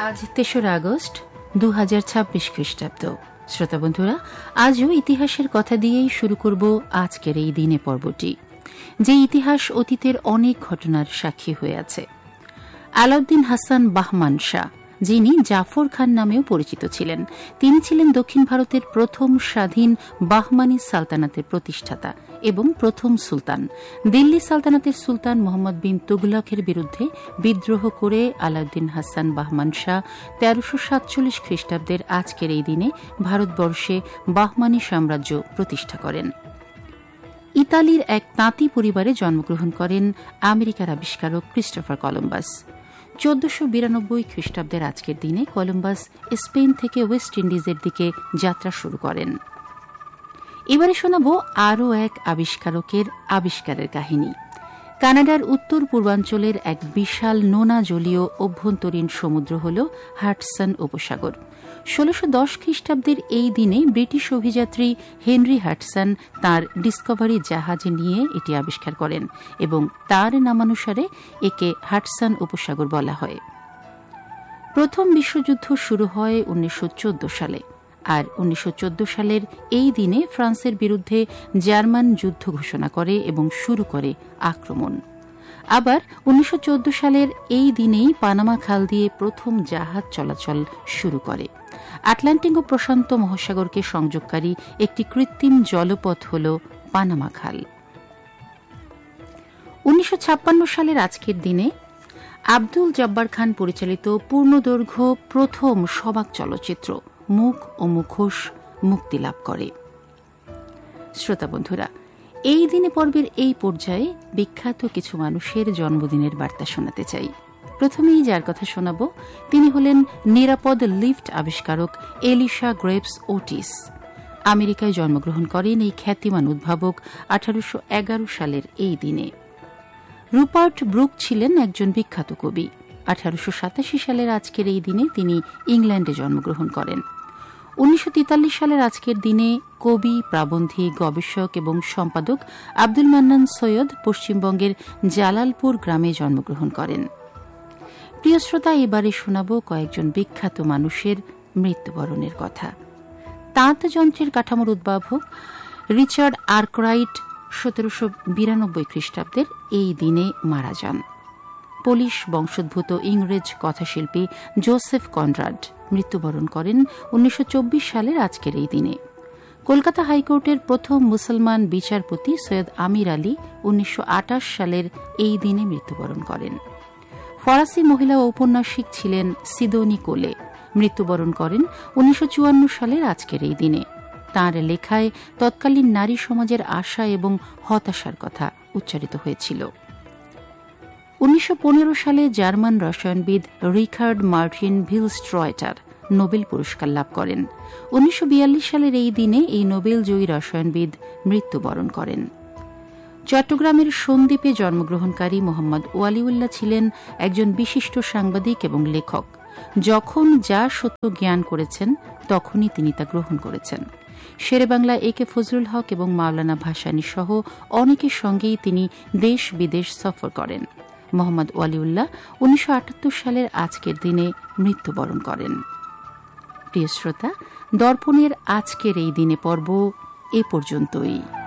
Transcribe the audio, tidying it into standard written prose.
আজ ৩রা আগস্ট ২০২৬ খ্রিস্টাব্দ। শ্রোতা বন্ধুরা, আজও ইতিহাসের কথা দিয়েই শুরু করব আজকের এই দিনে পর্বটি, যে ইতিহাস অতীতের অনেক ঘটনার সাক্ষী হয়ে আছে। আলাউদ্দিন হাসান বাহমান শাহ, যিনি জাফর খান নামেও পরিচিত ছিলেন, তিনি ছিলেন দক্ষিণ ভারতের প্রথম স্বাধীন বাহমানি সালতানাতের প্রতিষ্ঠাতা এবং প্রথম সুলতান। দিল্লি সালতানাতের সুলতান মোহাম্মদ বিন তুগলকের বিরুদ্ধে বিদ্রোহ করে আলাউদ্দিন হাসান বাহমান শাহ ১৩৪৭ খ্রিস্টাব্দের আজকের এই দিনে ভারতবর্ষে বাহমানি সাম্রাজ্য প্রতিষ্ঠা করেন। ইতালির এক তাঁতি পরিবারে জন্মগ্রহণ করেন আমেরিকার আবিষ্কারক ক্রিস্টোফার কলম্বাস। ১৪৯২ খ্রিস্টাব্দের আজকের দিনে কলম্বাস স্পেন থেকে ওয়েস্ট ইন্ডিজের দিকে যাত্রা শুরু করেন। এবারে শোনাব আরও এক আবিষ্কারকের আবিষ্কারের কাহিনী। কানাডার উত্তর পূর্বাঞ্চলের এক বিশাল নোনা জলীয় অভ্যন্তরীণ সমুদ্র হল হাডসন উপসাগর। ১৬১০ খ্রিস্টাব্দের এই দিনে ব্রিটিশ অভিযাত্রী হেনরি হাডসন তাঁর ডিসকভারি জাহাজ নিয়ে এটি আবিষ্কার করেন এবং তার নামানুসারে একে হাডসন উপসাগর বলা হয়। প্রথম বিশ্বযুদ্ধ শুরু হয় ১৯১৪ সালে, আর ১৯১৪ সালের এই দিনে ফ্রান্সের বিরুদ্ধে জার্মান যুদ্ধ ঘোষণা করে এবং শুরু করে আক্রমণ। আবার ১৯১৪ সালের এই দিনেই পানামা খাল দিয়ে প্রথম জাহাজ চলাচল শুরু করে। আটলান্টিক ও প্রশান্ত মহাসাগরকে সংযোগকারী একটি কৃত্রিম জলপথ হল পানামা খাল। ১৯৫৬ সালের আজকের দিনে আব্দুল জব্বার খান পরিচালিত পূর্ণদৈর্ঘ্য প্রথম সবাক চলচ্চিত্র মুখ ও মুখোশ মুক্তি লাভ করে। শ্রোতা বন্ধুরা, এই দিনে পর্বের এই পর্যায়ে বিখ্যাত কিছু মানুষের জন্মদিনের বার্তা শোনাতে চাই। প্রথমেই যার কথা শোনাব, তিনি হলেন নিরাপদ লিফট আবিষ্কারক এলিশা গ্রেভস ওটিস। আমেরিকায় জন্মগ্রহণ করেন এই খ্যাতিমান উদ্ভাবক ১৮১১ সালের এই দিনে। রুপার্ট ব্রুক ছিলেন একজন বিখ্যাত কবি। ১৮৮৭ সালের আজকের এই দিনে তিনি ইংল্যান্ডে জন্মগ্রহণ করেন। ১৯৪৩ সালের আজকের দিনে কবি, প্রাবন্ধিক, গবেষক এবং সম্পাদক আব্দুল মান্নান সৈয়দ পশ্চিমবঙ্গের জালালপুর গ্রামে জন্মগ্রহণ করেন। প্রিয় শ্রোতা, এবারে শোনাব কয়েকজন বিখ্যাত মানুষের মৃত্যুবরণের কথা। তাঁত যন্ত্রের কাঠামোর উদ্ভাবক রিচার্ড আর্করাইট ১৭৯২ খ্রিস্টাব্দের এই দিনে মারা যান। পোলিশ বংশোদ্ভূত ইংরেজ কথাশিল্পী জোসেফ কনরাড মৃত্যুবরণ করেন ১৯২৪ সালের আজকের এই দিনে। কলকাতা হাইকোর্টের প্রথম মুসলমান বিচারপতি সৈয়দ আমির আলী ১৯২৮ সালের এই দিনে মৃত্যুবরণ করেন। ফরাসি মহিলা ঔপন্যাসিক ছিলেন সিদোনি কোলে, মৃত্যুবরণ করেন ১৯৫৪ সালের আজকের এই দিনে। তাঁর লেখায় তৎকালীন নারী সমাজের আশা এবং হতাশার কথা উচ্চারিত হয়েছিল। ১৯১৫ সালে জার্মান রসায়নবিদ রিখার্ড মার্টিন ভিলস্ট্রয়েটার নোবেল পুরস্কার লাভ করেন। ১৯৪২ সালের এই দিনে এই নোবেলজয়ী রসায়নবিদ মৃত্যুবরণ করেন। চট্টগ্রামের সন্দ্বীপে জন্মগ্রহণকারী মোহাম্মদ ওয়ালিউল্লাহ ছিলেন একজন বিশিষ্ট সাংবাদিক এবং লেখক। যখন যা সত্য জ্ঞান করেছেন তখনই তিনি তা গ্রহণ করেছেন। শেরেবাংলা একে ফজলুল হক এবং মাওলানা ভাসানী সহ অনেকের সঙ্গেই তিনি দেশ বিদেশ সফর করেন। মোহাম্মদ ওয়ালিউল্লাহ ১৯৭৮ সালের আজকের দিনে মৃত্যুবরণ করেন। প্রিয় শ্রোতা, দর্পণের আজকের এই দিনে পর্ব এ পর্যন্তই।